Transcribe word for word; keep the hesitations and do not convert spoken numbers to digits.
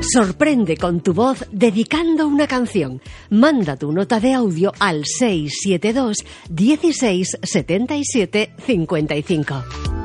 Sorprende con tu voz dedicando una canción. Manda tu nota de audio al seis siete dos, dieciséis, setenta y siete, cincuenta y cinco.